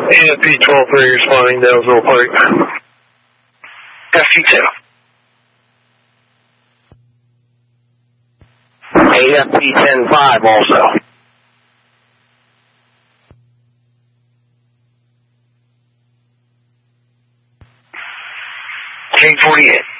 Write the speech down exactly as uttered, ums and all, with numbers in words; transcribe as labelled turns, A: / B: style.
A: A F P twelve three responding, Downsville Pike.
B: F P two. A F P ten five also. K forty-eight.